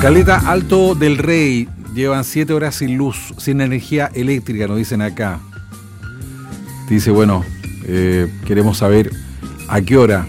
Caleta Alto del Rey, llevan 7 horas sin luz, sin energía eléctrica, nos dicen acá. Dice, bueno, queremos saber a qué hora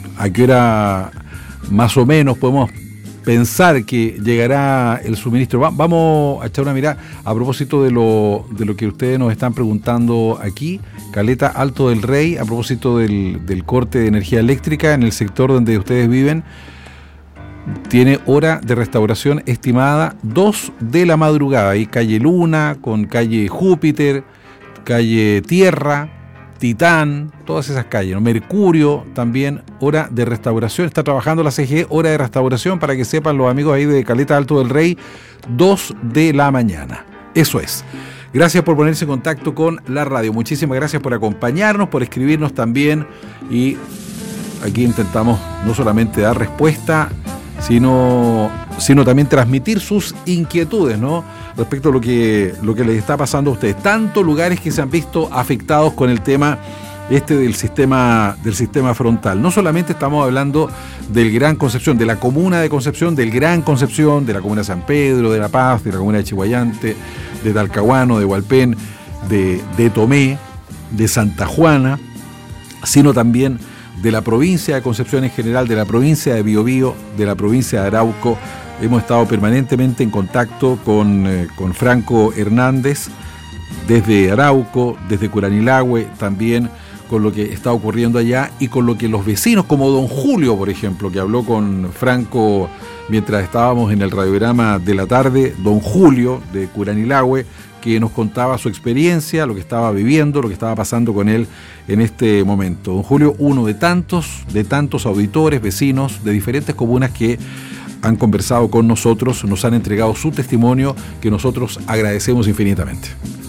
más o menos podemos pensar que llegará el suministro. Vamos a echar una mirada a propósito de lo que ustedes nos están preguntando aquí. Caleta Alto del Rey, a propósito del corte de energía eléctrica en el sector donde ustedes viven, tiene hora de restauración estimada 2 de la madrugada. Hay calle Luna, con calle Júpiter, calle Tierra, Titán, todas esas calles, ¿no? Mercurio también, hora de restauración. Está trabajando la CGE, hora de restauración, para que sepan los amigos ahí de Caleta Alto del Rey, 2 de la mañana. Eso es. Gracias por ponerse en contacto con la radio. Muchísimas gracias por acompañarnos, por escribirnos también. Y aquí intentamos no solamente dar respuesta, sino también transmitir sus inquietudes, ¿no?, respecto a lo que les está pasando a ustedes. Tantos lugares que se han visto afectados con el tema del sistema frontal. No solamente estamos hablando del Gran Concepción, de la comuna de Concepción, del Gran Concepción, de la comuna de San Pedro, de La Paz, de la comuna de Chihuayante, de Talcahuano, de Hualpén, de Tomé, de Santa Juana, sino también de la provincia de Concepción en general, de la provincia de Biobío, de la provincia de Arauco. Hemos estado permanentemente en contacto con Franco Hernández desde Arauco, desde Curanilahue, también con lo que está ocurriendo allá y con lo que los vecinos, como don Julio, por ejemplo, que habló con Franco mientras estábamos en el radiograma de la tarde, don Julio de Curanilahue, que nos contaba su experiencia, lo que estaba viviendo, lo que estaba pasando con él en este momento. Don Julio, uno de tantos auditores, vecinos de diferentes comunas que han conversado con nosotros, nos han entregado su testimonio, que nosotros agradecemos infinitamente.